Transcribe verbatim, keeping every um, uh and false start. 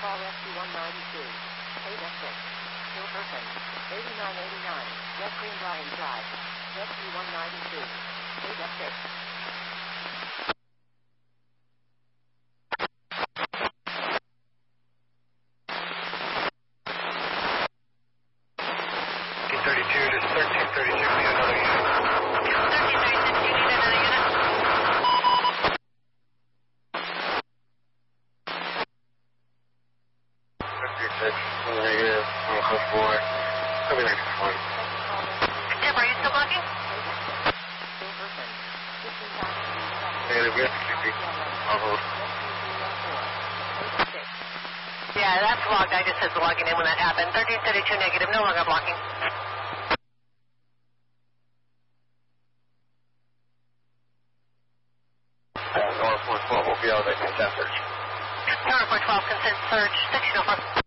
call Rescue one ninety-two. Ada six. Still person. eighty-nine eighty-nine. West Green Bryan Drive. Rescue one ninety-two. Ada six. thirty-two to thirteen thirty-two, need another unit. thirteen thirty-six, you need another unit? thirty-six, negative, one oh four, I'll be next one. Tip, are you still blocking? Negative, we have to keep it. I'll hold. Yeah, that's logged. I just said logging in when that happened. thirteen thirty-two negative, no longer blocking. Uh, North four twelve will be elevating consent search. Tower four twelve, consent search, section oh four.